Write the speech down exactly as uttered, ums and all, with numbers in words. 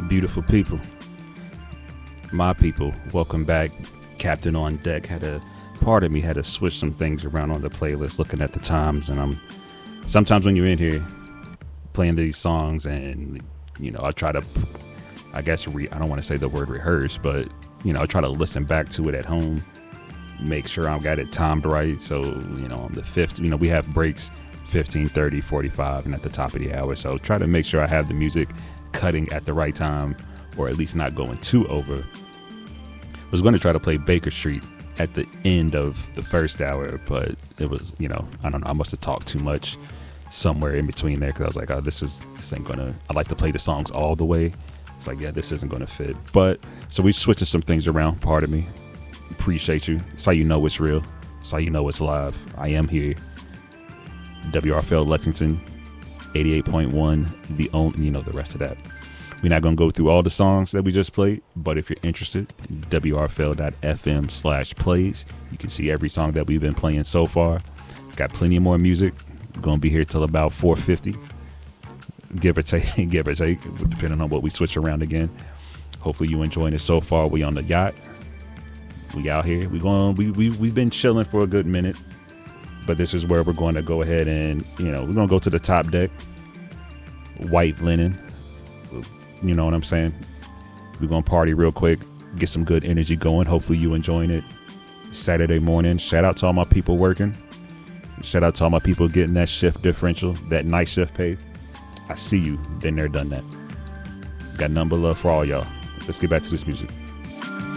Beautiful people, my people, welcome back. Captain on deck. Had a part of me had to switch some things around on the playlist, looking at the times, and I'm sometimes when you're in here playing these songs, and you know, I try to, I guess, re, I don't want to say the word rehearse, but you know, I try to listen back to it at home, make sure I've got it timed right. So you know, on the fifth, you know, we have breaks fifteen, thirty, forty-five, and at the top of the hour. So try to make sure I have the music cutting at the right time, or at least not going too over. I was going to try to play Baker Street at the end of the first hour, but it was, you know, I don't know, I must have talked too much somewhere in between there, because I was like, oh, this is this ain't gonna, I like to play the songs all the way. It's like, yeah, this isn't gonna fit. But so we switching some things around. Pardon me. Appreciate you. It's how you know it's real. It's how you know it's live. I am here. W R F L Lexington eighty-eight point one, the only, you know, the rest of that. We're not going to go through all the songs that we just played, but if you're interested, W R F L dot F M slash plays. You can see every song that we've been playing so far. Got plenty more music. Going to be here till about four fifty. Give or take, give or take, depending on what we switch around again. Hopefully you enjoying it so far. We on the yacht. We out here. We going, we, we, we've been chilling for a good minute, but this is where we're going to go ahead and, you know, we're going to go to the top deck. White linen. You know what I'm saying? We're going to party real quick, get some good energy going. Hopefully you enjoying it. Saturday morning. Shout out to all my people working. Shout out to all my people getting that shift differential, that night shift pay. I see you. Been there, done that. Got nothing but love for all y'all. Let's get back to this music.